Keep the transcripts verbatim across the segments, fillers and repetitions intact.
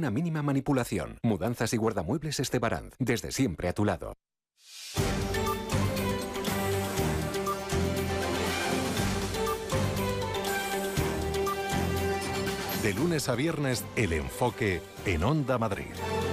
una mínima manipulación. Mudanzas y guardamuebles Estebaranz, desde siempre a tu lado. De lunes a viernes, El Enfoque en Onda Madrid.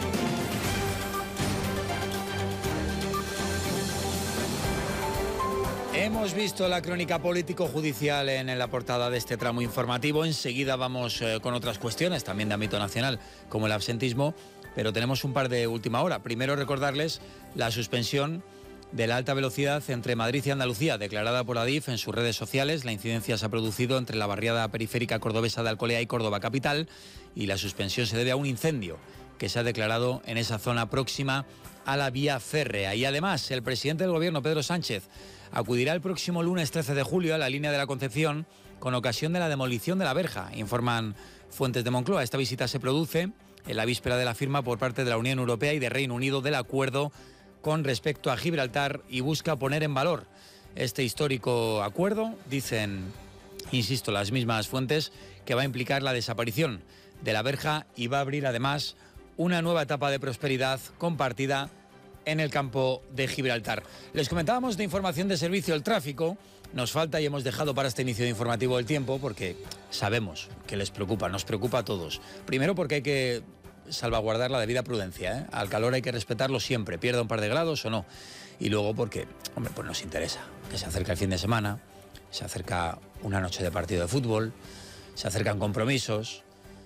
Hemos visto la crónica político-judicial en, en la portada de este tramo informativo. Enseguida vamos eh, con otras cuestiones, también de ámbito nacional, como el absentismo, pero tenemos un par de última hora. Primero, recordarles la suspensión de la alta velocidad entre Madrid y Andalucía, declarada por Adif en sus redes sociales. La incidencia se ha producido entre la barriada periférica cordobesa de Alcolea y Córdoba capital, y la suspensión se debe a un incendio que se ha declarado en esa zona próxima a la vía férrea. Y además, el presidente del Gobierno, Pedro Sánchez, acudirá el próximo lunes trece de julio a la línea de la Concepción con ocasión de la demolición de la verja, informan fuentes de Moncloa. Esta visita se produce en la víspera de la firma por parte de la Unión Europea y de Reino Unido del acuerdo con respecto a Gibraltar, y busca poner en valor este histórico acuerdo. Dicen, insisto, las mismas fuentes, que va a implicar la desaparición de la verja y va a abrir además una nueva etapa de prosperidad compartida en el campo de Gibraltar. Les comentábamos de información de servicio el tráfico. Nos falta y hemos dejado para este inicio de informativo el tiempo porque sabemos que les preocupa, nos preocupa a todos. Primero porque hay que salvaguardar la debida prudencia, ¿eh? Al calor hay que respetarlo siempre, pierda un par de grados o no. Y luego porque, hombre, pues nos interesa, que se acerca el fin de semana, se acerca una noche de partido de fútbol, se acercan compromisos,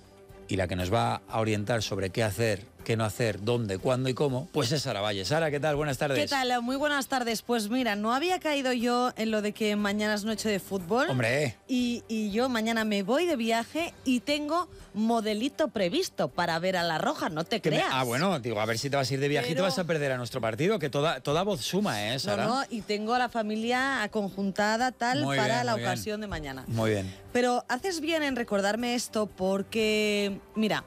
y la que nos va a orientar sobre qué hacer, qué no hacer, dónde, cuándo y cómo, pues es Sara Valle. Sara, ¿qué tal? Buenas tardes. ¿Qué tal? Muy buenas tardes. Pues mira, no había caído yo en lo de que mañana es noche de fútbol. Hombre. Y, y yo mañana me voy de viaje y tengo modelito previsto para ver a La Roja, no te creas. Me... Ah, bueno, digo, a ver si te vas a ir de viaje. Pero... y te vas a perder a nuestro partido, que toda, toda voz suma, ¿eh, Sara? No, no, y tengo a la familia conjuntada tal muy para bien, la muy ocasión bien. de mañana. Muy bien. Pero haces bien en recordarme esto porque, mira,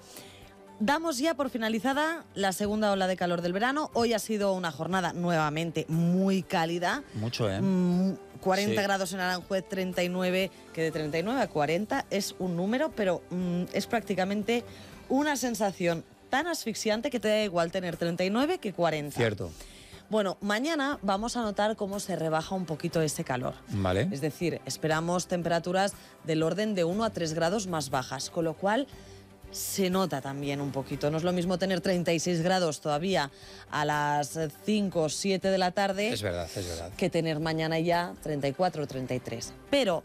damos ya por finalizada la segunda ola de calor del verano. Hoy ha sido una jornada nuevamente muy cálida. Mucho, ¿eh? Mm, cuarenta sí. grados en Aranjuez, treinta y nueve, que de treinta y nueve a cuarenta es un número, pero mm, es prácticamente una sensación tan asfixiante que te da igual tener treinta y nueve que cuarenta. Cierto. Bueno, mañana vamos a notar cómo se rebaja un poquito ese calor. Vale. Es decir, esperamos temperaturas del orden de uno a tres grados más bajas, con lo cual se nota también un poquito. No es lo mismo tener treinta y seis grados todavía a las cinco o siete de la tarde. Es verdad, es verdad. Que tener mañana ya treinta y cuatro o treinta y tres. Pero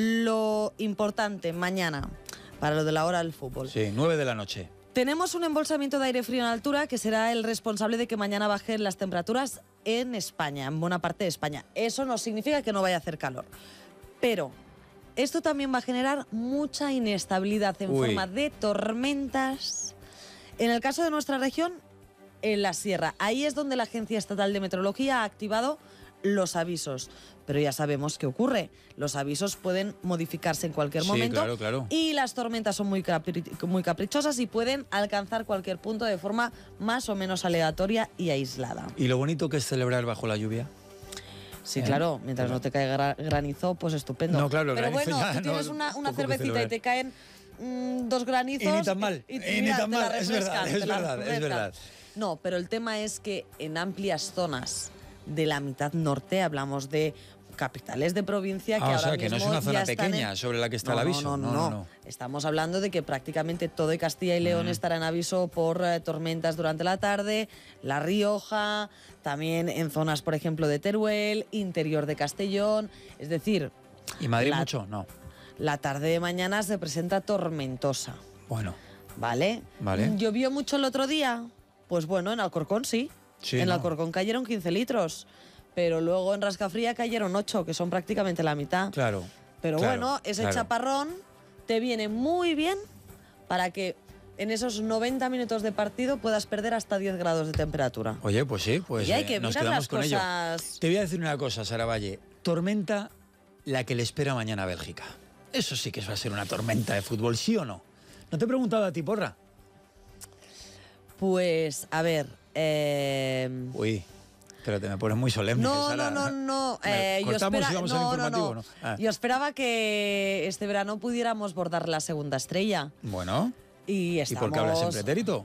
lo importante mañana, para lo de la hora del fútbol. Sí, nueve de la noche. Tenemos un embolsamiento de aire frío en altura que será el responsable de que mañana bajen las temperaturas en España, en buena parte de España. Eso no significa que no vaya a hacer calor. Pero esto también va a generar mucha inestabilidad en Uy. forma de tormentas. En el caso de nuestra región, en la sierra. Ahí es donde la Agencia Estatal de Meteorología ha activado los avisos. Pero ya sabemos qué ocurre. Los avisos pueden modificarse en cualquier Sí, momento. claro, claro. Y las tormentas son muy, capri muy caprichosas y pueden alcanzar cualquier punto de forma más o menos aleatoria y aislada. ¿Y lo bonito que es celebrar bajo la lluvia? Sí, ¿Eh? claro, mientras Claro. no te cae gra granizo, pues estupendo. No, claro, Pero granizo bueno, ya tú tienes no, una, una poco que cervecita y celebrar. te caen mm, dos granizos. Y ni tan mal, y, y y ni mira, tan te la mal, es verdad, refrescan, es te la verdad, es refrescan. verdad. No, pero el tema es que en amplias zonas de la mitad norte hablamos de capitales de provincia que Ah, o ahora sea, que no es mismo una zona ya están pequeña en... sobre la que está no, el aviso. No no, no, no. Estamos hablando de que prácticamente todo de Castilla y León Mm. estará en aviso por eh, tormentas durante la tarde, La Rioja, también en zonas, por ejemplo, de Teruel, interior de Castellón. Es decir... ¿Y Madrid la, mucho? No. La tarde de mañana se presenta tormentosa. Bueno. ¿Vale? Vale. ¿Llovió mucho el otro día? Pues bueno, en Alcorcón sí. Sí, en ¿no? Alcorcón cayeron quince litros. Pero luego en Rascafría cayeron ocho, que son prácticamente la mitad. Claro. Pero claro, bueno, ese claro. chaparrón te viene muy bien para que en esos noventa minutos de partido puedas perder hasta diez grados de temperatura. Oye, pues sí, pues y hay eh, que nos mirar quedamos las con ello. cosas. Te voy a decir una cosa, Sara Valle. Tormenta la que le espera mañana a Bélgica. Eso sí que va a ser una tormenta de fútbol, ¿sí o no? ¿No te he preguntado a ti, porra? Pues, a ver... Eh... Uy, pero te me pones muy solemne, No, Sara. no, no, no. Eh, yo, ¿Cortamos espera... y vamos no, al no, informativo? no. ¿no? Ah. Yo esperaba que este verano pudiéramos bordar la segunda estrella. Bueno, Y ¿y estamos... por qué hablas en pretérito?